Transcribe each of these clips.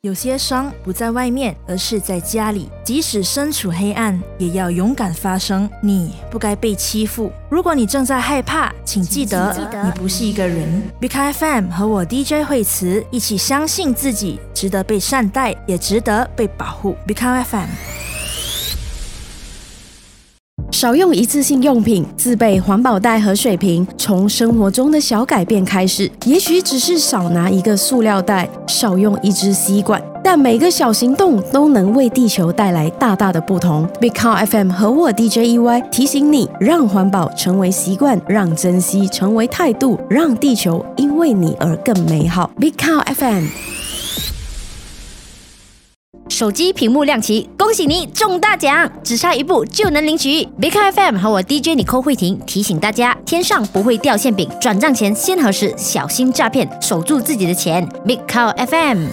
有些伤不在外面，而是在家里。即使身处黑暗，也要勇敢发声。你不该被欺负。如果你正在害怕，请记得你不是一个人。BK FM 和我 DJ 惠慈一起相信自己，值得被善待，也值得被保护。BK FM。 少用一次性用品，自备环保袋和水瓶，从生活中的小改变开始。也许只是少拿一个塑料袋，少用一支吸管，但每个小行动都能为地球带来大大的不同。Big Cow FM 和我 DJ EY 提醒你，让环保成为习惯，让珍惜成为态度，让地球因为你而更美好。Big Cow FM。 手机屏幕亮起，恭喜你中大奖，只差一步就能领取。BK FM 和我 DJ Nicole 慧婷提醒大家，天上不会掉馅饼，转账前先核实，小心诈骗，守住自己的钱。Big Cow FM。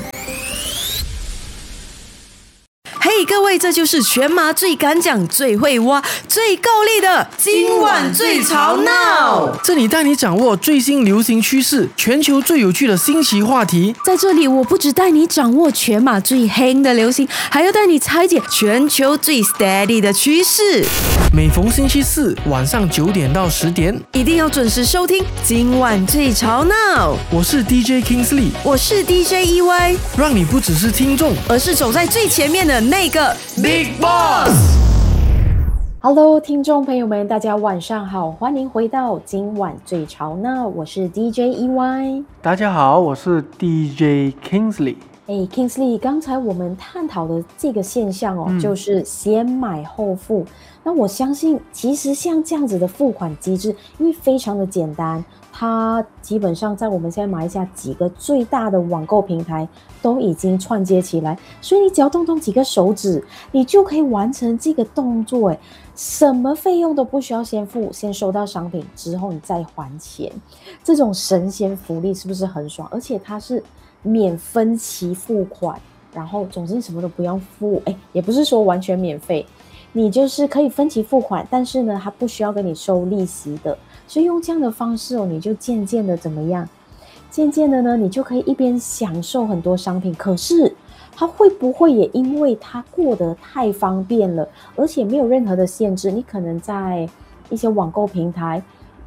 嘿，各位，这就是全马最敢讲、最会挖、最够力的今晚最吵闹。 这里带你掌握最新流行趋势，全球最有趣的新奇话题。 在这里，我不只带你掌握全马最黑的流行，还要带你拆解全球最 steady 的趋势。 每逢星期四晚上9点到10点， 一定要准时收听今晚最吵闹。 我是 DJ Kingsley， 我是 DJ EY， 让你不只是听众， 而是走在最前面的那个 Big Boss。Hello， 听众朋友们，大家晚上好，欢迎回到今晚最吵闹，我是 DJ EY。 大家好，我是 DJ Kingsley。 Kingsley， 刚才我们探讨的这个现象就是先买后付。那我相信，其实像这样子的付款机制，因为非常的简单，它基本上在我们现在马来西亚几个最大的网购平台都已经串接起来，所以你只要动动几个手指，你就可以完成这个动作，什么费用都不需要先付，先收到商品之后你再还钱，这种神仙福利是不是很爽？而且它是免分期付款，然后总之什么都不用付，也不是说完全免费，你就是可以分期付款，但是呢，它不需要跟你收利息的，所以用这样的方式你就渐渐的怎么样？渐渐的呢，你就可以一边享受很多商品，可是它会不会也因为它过得太方便了，而且没有任何的限制，你可能在一些网购平台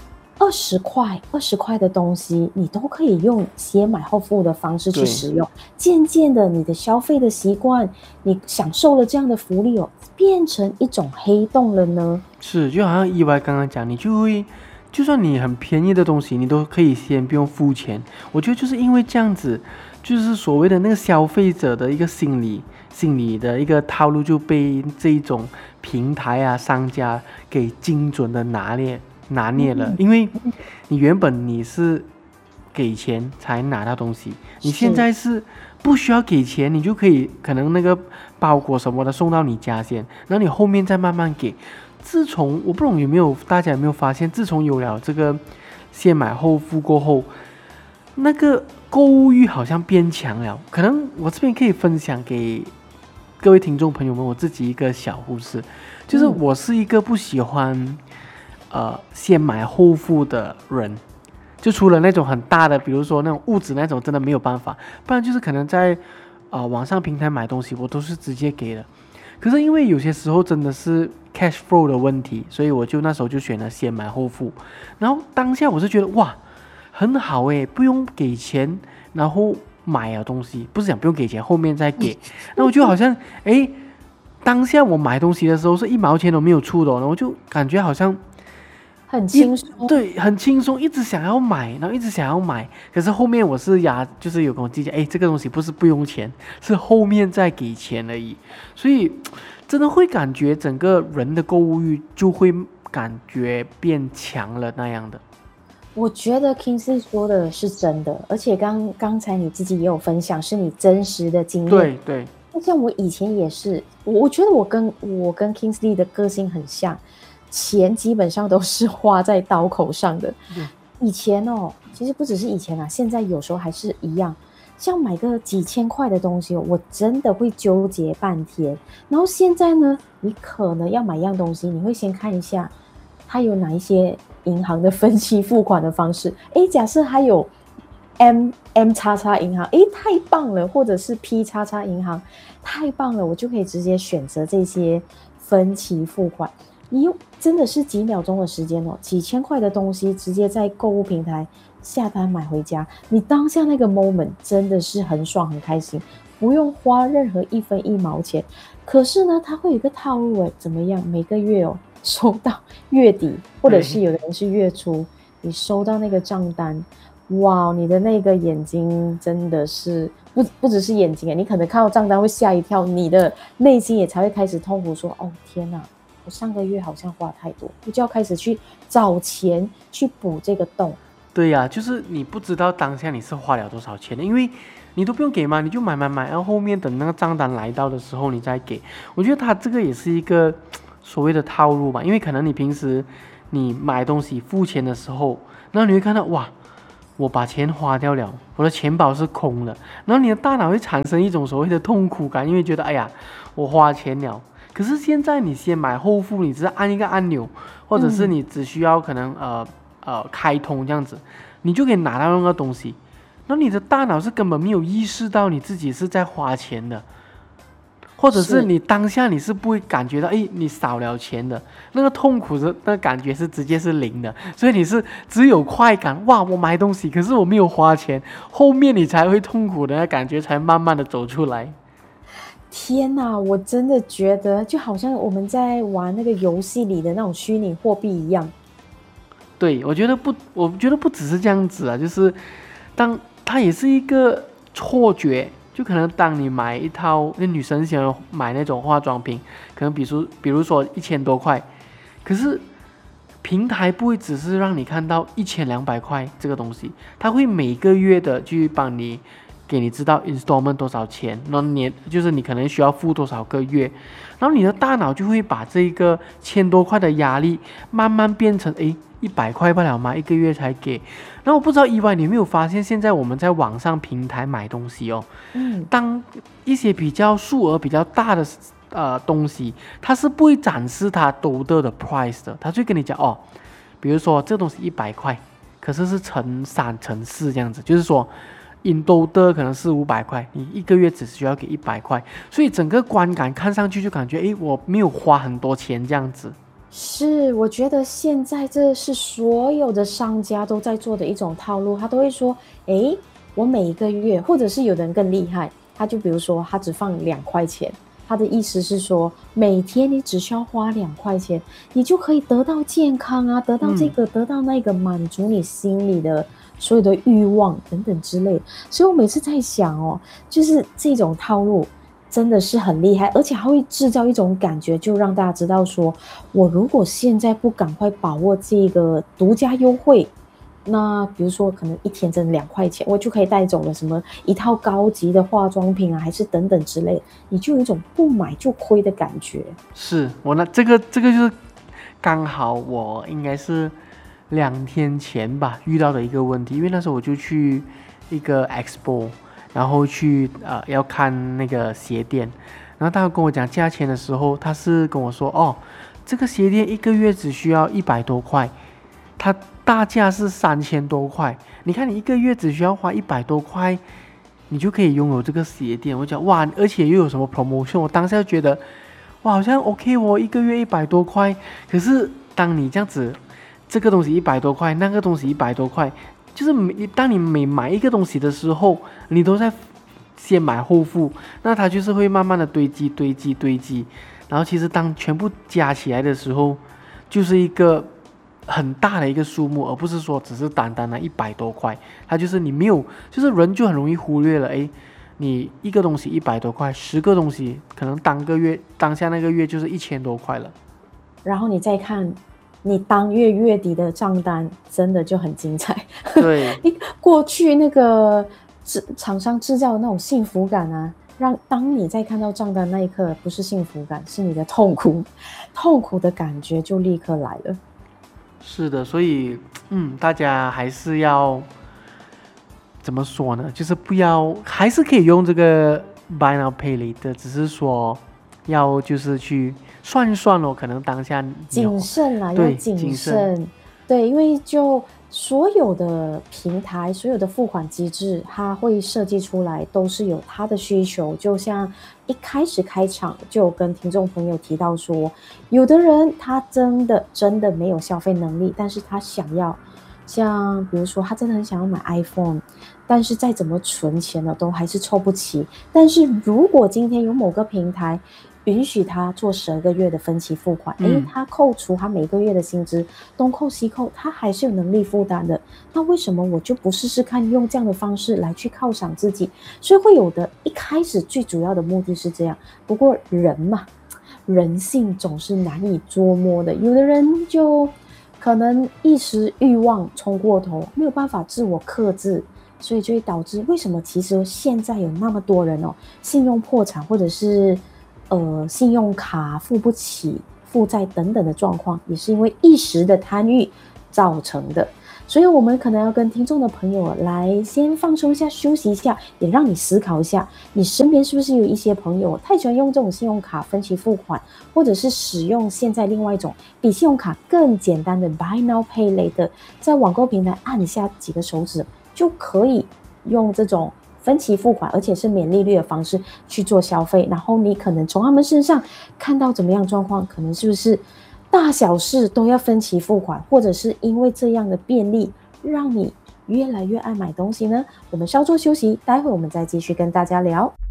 20块的东西，你都可以用先买后付的方式去使用。渐渐的，你的消费的习惯，你享受了这样的福利变成一种黑洞了呢？ 是，就好像EY刚刚讲，你就会，就算你很便宜的东西，你都可以先不用付钱。我觉得就是因为这样子，就是所谓的那个消费者的一个心理的一个套路，就被这一种平台啊、商家给精准的拿捏了。因为你原本你是给钱才拿到东西，你现在是不需要给钱，你就可能那个包裹什么的送到你家先，然后你后面再慢慢给。自从我不懂大家有没有发现，自从有了这个先买后付过后，那个购物欲好像变强了。可能我这边可以分享给各位听众朋友们我自己一个小故事，就是我是一个不喜欢先买后付的人，就除了那种很大的，比如说那种物质那种，真的没有办法，不然就是可能在网上平台买东西，我都是直接给的。可是因为有些时候真的是 cash flow 的问题，所以我就那时候就选了先买后付。然后当下我是觉得哇，很好不用给钱，然后买了东西，不是讲不用给钱，后面再给。那我就好像当下我买东西的时候是1毛钱都没有出的，然后我就感觉好像很轻松， 对，很轻松，一直想要买，然后一直想要买。可是后面我是就是有跟我计较，这个东西不是不用钱，是后面再给钱而已。所以真的会感觉整个人的购物欲就会感觉变强了那样的。 我觉得 Kingsley 说的是真的，而且刚才你自己也有分享，是你真实的经验。 对。 那像我以前也是，我觉得我跟 Kingsley 的个性很像。钱基本上都是花在刀口上的。以前其实不只是以前现在有时候还是一样。像买个几千块的东西我真的会纠结半天。然后现在呢，你可能要买一样东西，你会先看一下它有哪一些银行的分期付款的方式。假设它有 M 叉叉银行，太棒了，或者是 P 叉叉银行，太棒了，我就可以直接选择这些分期付款。你用真的是几秒钟的时间哦，几千块的东西直接在购物平台下单买回家，你当下那个 moment 真的是很爽很开心，不用花任何一分一毛钱。可是呢，它会有一个套路怎么样？每个月收到月底，或者是有的人是月初，你收到那个账单，哇，你的那个眼睛真的是不只是眼睛你可能看到账单会吓一跳，你的内心也才会开始痛苦说，哦天哪，我上个月好像花太多，我就要开始去找钱去补这个洞。 对呀，就是你不知道当下你是花了多少钱的，因为你都不用给嘛，你就买，然后后面等那个账单来到的时候你再给。我觉得他这个也是一个所谓的套路吧，因为可能你平时你买东西付钱的时候，然后你会看到哇，我把钱花掉了，我的钱包是空的，然后你的大脑会产生一种所谓的痛苦感，因为觉得哎呀，我花钱了。可是现在你先买后付，你只是按一个按钮，或者是你只需要可能开通这样子，你就可以拿到那个东西。然后你的大脑是根本没有意识到你自己是在花钱的，或者是你当下你是不会感觉到你少了钱的，那个痛苦的那个感觉是直接是零的，所以你是只有快感，哇，我买东西可是我没有花钱，后面你才会痛苦的那感觉才慢慢的走出来。 天哪，我真的觉得就好像我们在玩那个游戏里的那种虚拟货币一样。 对，我觉得不只是这样子啊，就是它也是一个错觉，就可能当你买一套，那女生喜欢买那种化妆品，可能比如说1000多块，可是平台不会只是让你看到1200块这个东西，它会每个月的去帮你给你知道 installment 多少钱，然后就是你可能需要付多少个月，然后你的大脑就会把这个1000多块的压力慢慢变成100块不了吗？一个月才给。然后我不知道意外你有没有发现，现在我们在网上平台买东西当一些比较数额比较大的东西，它是不会展示它total的 price 的，它就跟你讲比如说这东西100块，可是乘3乘4这样子，就是说in total可能是500块，你一个月只需要给100块，所以整个观感看上去就感觉我没有花很多钱这样子。 是，我觉得现在这是所有的商家都在做的一种套路，他都会说，我每一个月，或者是有的人更厉害，他就比如说他只放2块钱，他的意思是说，每天你只需要花2块钱，你就可以得到健康啊，得到这个，得到那个，满足你心里的所有的欲望等等之类的。所以我每次在想就是这种套路真的是很厉害，而且还会制造一种感觉，就让大家知道说，我如果现在不赶快把握这个独家优惠，那比如说可能一天真的2块钱，我就可以带走了什么一套高级的化妆品啊，还是等等之类的，你就有一种不买就亏的感觉。 是我这个就是刚好我应该是2天前吧遇到的一个问题，因为那时候我就去一个 expo， 然后去要看那个鞋店，然后他跟我讲价钱的时候，他是跟我说这个鞋店一个月只需要100多块，它大价是3000多块，你看你一个月只需要花100多块，你就可以拥有这个鞋店。我讲哇，而且又有什么 promotion， 我当下就觉得哇好像 OK 一个月100多块，可是当你这样子，这个东西100多块，那个东西100多块，就是当你每买一个东西的时候，你都在先买后付，那它就是会慢慢的堆积，然后其实当全部加起来的时候，就是一个很大的一个数目，而不是说只是单单的100多块，它就是你没有，就是人就很容易忽略了，你一个东西100多块，10个东西可能当下那个月就是1000多块了， 然后你再看你当月月底的账单，真的就很精彩。 对， 过去那个厂商制造的那种幸福感啊，当你在看到账单那一刻，不是幸福感，是你的痛苦的感觉就立刻来了。 是的，所以大家还是要怎么说呢？就是还是可以用这个 Buy Now Pay Later， 只是说要就是去算一算可能当下谨慎啦， 对， 要谨慎。对，因为就所有的平台，所有的付款机制，它会设计出来都是有它的需求。就像一开始开场就跟听众朋友提到说，有的人他真的没有消费能力，但是他想要，像比如说他真的很想要买 iPhone， 但是再怎么存钱呢，都还是凑不齐。但是如果今天有某个平台允许他做12个月的分期付款，他扣除他每个月的薪资，东扣西扣，他还是有能力负担的。那为什么我就不试试看用这样的方式来去犒赏自己？所以会有的一开始最主要的目的是这样。不过人嘛，人性总是难以捉摸的，有的人就可能一时欲望冲过头，没有办法自我克制，所以就会导致为什么其实现在有那么多人信用破产，或者是信用卡付不起、负债等等的状况，也是因为一时的贪欲造成的。所以我们可能要跟听众的朋友来先放松一下，休息一下，也让你思考一下，你身边是不是有一些朋友太喜欢用这种信用卡分期付款，或者是使用现在另外一种比信用卡更简单的 Buy Now Pay Later， 在网购平台按一下几个手指就可以用这种分期付款，而且是免利率的方式去做消费，然后你可能从他们身上看到怎么样状况，可能是不是大小事都要分期付款，或者是因为这样的便利让你越来越爱买东西呢？我们稍作休息，待会我们再继续跟大家聊。